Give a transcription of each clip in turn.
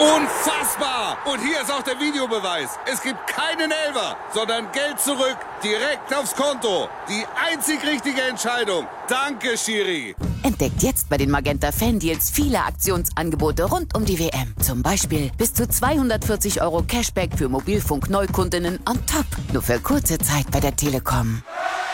Unfassbar! Und hier ist auch der Videobeweis. Es gibt keinen Elfer, sondern Geld zurück, direkt aufs Konto. Die einzig richtige Entscheidung. Danke, Schiri. Entdeckt jetzt bei den Magenta Fan-Deals viele Aktionsangebote rund um die WM. Zum Beispiel bis zu 240 € Cashback für Mobilfunk-Neukundinnen on top. Nur für kurze Zeit bei der Telekom.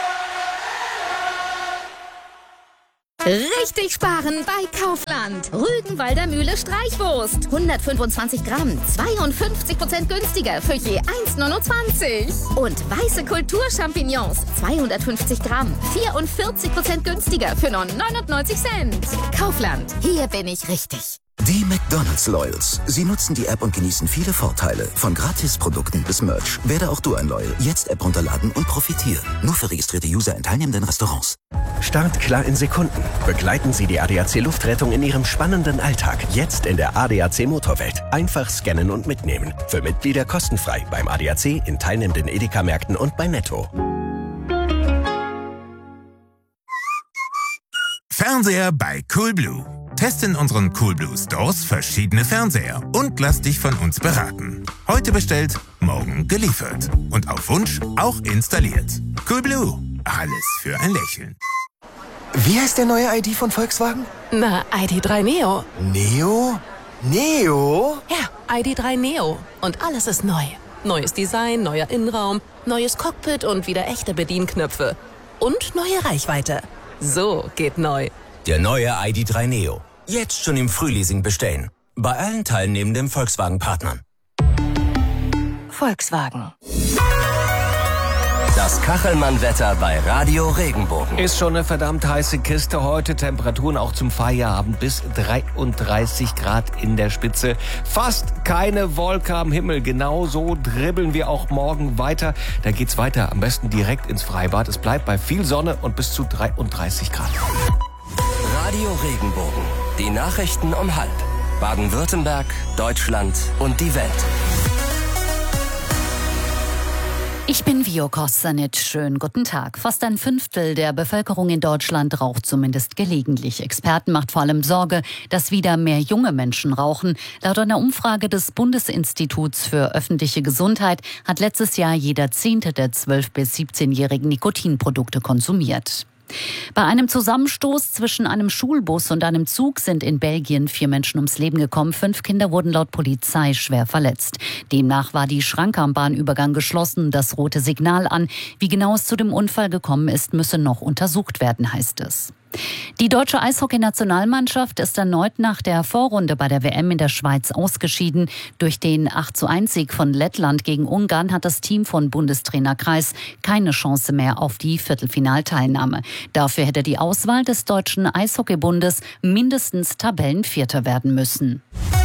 Richtig sparen bei Kaufland. Rügenwalder Mühle Streichwurst. 125 Gramm, 52% günstiger für je 1,29. Und weiße Kulturchampignons. 250 Gramm, 44% günstiger für nur 99 Cent. Kaufland, hier bin ich richtig. Die McDonald's Loyals. Sie nutzen die App und genießen viele Vorteile. Von Gratisprodukten bis Merch. Werde auch du ein Loyal. Jetzt App runterladen und profitieren. Nur für registrierte User in teilnehmenden Restaurants. Startklar in Sekunden. Begleiten Sie die ADAC Luftrettung in Ihrem spannenden Alltag. Jetzt in der ADAC Motorwelt. Einfach scannen und mitnehmen. Für Mitglieder kostenfrei beim ADAC, in teilnehmenden Edeka-Märkten und bei Netto. Fernseher bei Coolblue. Teste in unseren Coolblue Stores verschiedene Fernseher und lass dich von uns beraten. Heute bestellt, morgen geliefert. Und auf Wunsch auch installiert. Coolblue. Alles für ein Lächeln. Wie heißt der neue ID von Volkswagen? Na, ID.3 Neo. Neo? Neo? Ja, ID.3 Neo. Und alles ist neu. Neues Design, neuer Innenraum, neues Cockpit und wieder echte Bedienknöpfe. Und neue Reichweite. So geht neu. Der neue ID.3 Neo. Jetzt schon im Frühleasing bestellen. Bei allen teilnehmenden Volkswagen-Partnern. Volkswagen. Das Kachelmann-Wetter bei Radio Regenbogen. Ist schon eine verdammt heiße Kiste heute. Temperaturen auch zum Feierabend bis 33 Grad in der Spitze. Fast keine Wolke am Himmel. Genauso dribbeln wir auch morgen weiter. Da geht's weiter. Am besten direkt ins Freibad. Es bleibt bei viel Sonne und bis zu 33 Grad. Radio Regenbogen. Die Nachrichten um 12:30. Baden-Württemberg, Deutschland und die Welt. Ich bin Vio Kostanic. Schönen guten Tag. Fast ein Fünftel der Bevölkerung in Deutschland raucht zumindest gelegentlich. Experten macht vor allem Sorge, dass wieder mehr junge Menschen rauchen. Laut einer Umfrage des Bundesinstituts für öffentliche Gesundheit hat letztes Jahr jeder 10. der 12- bis 17-Jährigen Nikotinprodukte konsumiert. Bei einem Zusammenstoß zwischen einem Schulbus und einem Zug sind in Belgien 4 Menschen ums Leben gekommen. 5 Kinder wurden laut Polizei schwer verletzt. Demnach war die Schranke am Bahnübergang geschlossen, das rote Signal an. Wie genau es zu dem Unfall gekommen ist, müsse noch untersucht werden, heißt es. Die deutsche Eishockey-Nationalmannschaft ist erneut nach der Vorrunde bei der WM in der Schweiz ausgeschieden. Durch den 8:1-Sieg von Lettland gegen Ungarn hat das Team von Bundestrainer Kreis keine Chance mehr auf die Viertelfinalteilnahme. Dafür hätte die Auswahl des Deutschen Eishockeybundes mindestens Tabellenvierter werden müssen.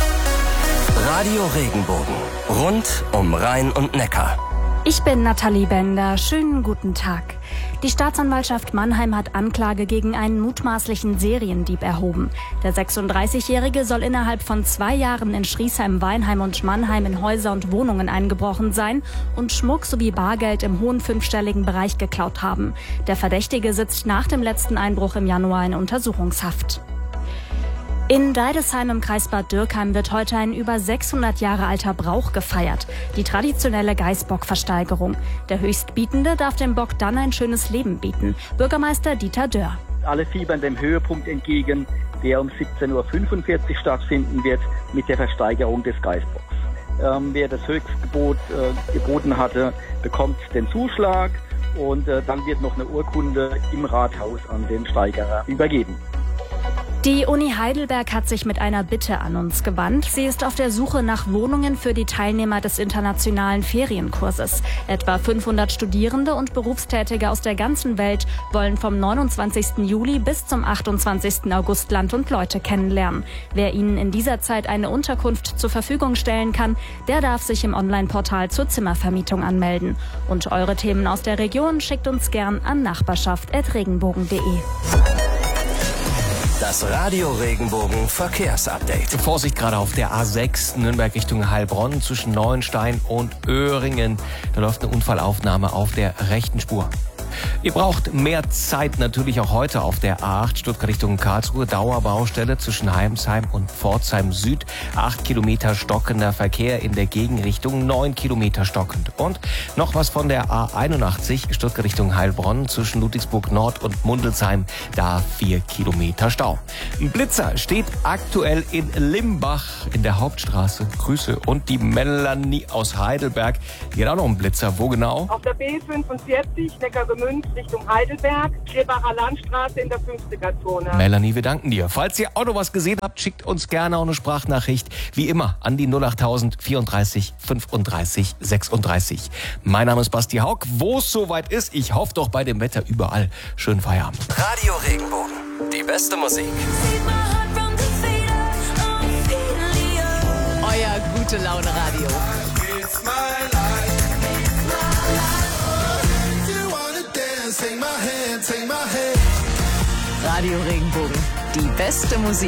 Radio Regenbogen. Rund um Rhein und Neckar. Ich bin Nathalie Bender. Schönen guten Tag. Die Staatsanwaltschaft Mannheim hat Anklage gegen einen mutmaßlichen Seriendieb erhoben. Der 36-Jährige soll innerhalb von 2 Jahren in Schriesheim, Weinheim und Mannheim in Häuser und Wohnungen eingebrochen sein und Schmuck sowie Bargeld im hohen 5-stelligen Bereich geklaut haben. Der Verdächtige sitzt nach dem letzten Einbruch im Januar in Untersuchungshaft. In Deidesheim im Kreis Bad Dürkheim wird heute ein über 600 Jahre alter Brauch gefeiert. Die traditionelle Geißbock-Versteigerung. Der Höchstbietende darf dem Bock dann ein schönes Leben bieten. Bürgermeister Dieter Dörr. Alle fiebern dem Höhepunkt entgegen, der um 17:45 Uhr stattfinden wird mit der Versteigerung des Geißbocks. Wer das Höchstgebot geboten hatte, bekommt den Zuschlag und dann wird noch eine Urkunde im Rathaus an den Steigerer übergeben. Die Uni Heidelberg hat sich mit einer Bitte an uns gewandt. Sie ist auf der Suche nach Wohnungen für die Teilnehmer des internationalen Ferienkurses. Etwa 500 Studierende und Berufstätige aus der ganzen Welt wollen vom 29. Juli bis zum 28. August Land und Leute kennenlernen. Wer ihnen in dieser Zeit eine Unterkunft zur Verfügung stellen kann, der darf sich im Online-Portal zur Zimmervermietung anmelden. Und eure Themen aus der Region schickt uns gern an nachbarschaft@regenbogen.de. Das Radio Regenbogen Verkehrsupdate. Vorsicht gerade auf der A6 Nürnberg Richtung Heilbronn zwischen Neuenstein und Öhringen. Da läuft eine Unfallaufnahme auf der rechten Spur. Ihr braucht mehr Zeit natürlich auch heute auf der A8 Stuttgart Richtung Karlsruhe. Dauerbaustelle zwischen Heimsheim und Pforzheim Süd. 8 Kilometer stockender Verkehr in der Gegenrichtung, 9 Kilometer stockend. Und noch was von der A81 Stuttgart Richtung Heilbronn zwischen Ludwigsburg Nord und Mundelsheim. Da 4 Kilometer Stau. Ein Blitzer steht aktuell in Limbach in der Hauptstraße. Grüße. Und die Melanie aus Heidelberg. Hier auch noch ein Blitzer. Wo genau? Auf der B45 Neckargemünd Richtung Heidelberg, Klebacher Landstraße in der 50er-Zone. Melanie, wir danken dir. Falls ihr auch noch was gesehen habt, schickt uns gerne auch eine Sprachnachricht. Wie immer an die 08000 34 35 36. Mein Name ist Basti Haug. Wo es soweit ist, ich hoffe doch bei dem Wetter überall. Schönen Feierabend. Radio Regenbogen. Die beste Musik. Euer gute Laune Radio. Radio Regenbogen. Die beste Musik.